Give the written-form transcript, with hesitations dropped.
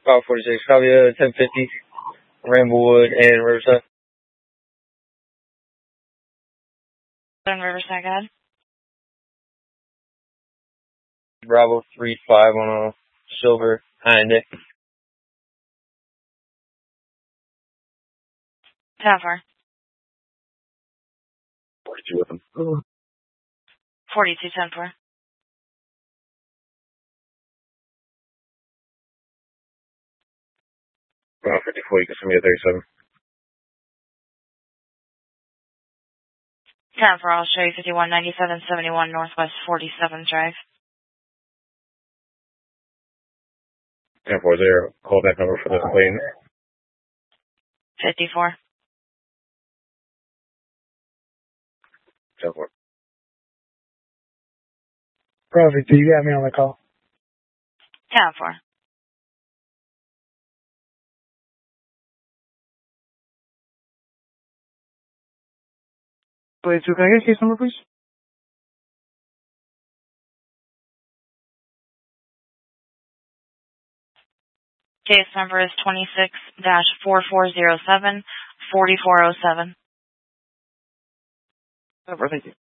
546, copy 1050, Ramblewood and Riverside. On Riverside, go ahead. Bravo 35 on a silver Hyundai. 10-4. 42 with them. 42, 10-4. Bravo 54, you can send me a 37. 10-4, I'll show you 519771 Northwest 47th Drive. 1040, call back number for the plane. 54. 10-4. Bravo 52, you got me on the call. 10-4. Please, can I get case number, please? Case number is 26-4407-4407. Thank you.